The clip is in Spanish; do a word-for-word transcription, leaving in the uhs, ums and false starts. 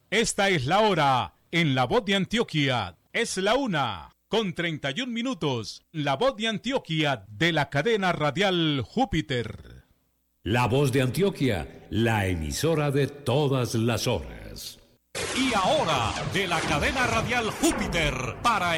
Esta es la hora en La Voz de Antioquia. Es la una con treinta y un minutos. La Voz de Antioquia de la cadena radial Júpiter. La Voz de Antioquia, la emisora de todas las horas. Y ahora, de la cadena radial Júpiter, para